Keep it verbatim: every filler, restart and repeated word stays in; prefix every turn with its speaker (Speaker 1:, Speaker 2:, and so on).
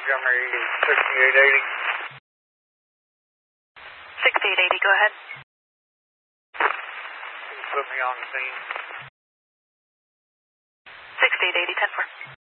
Speaker 1: Montgomery sixty-eight eighty.
Speaker 2: sixty-eight eighty, go ahead.
Speaker 1: Put me on the scene.
Speaker 2: sixty-eight eighty, ten four.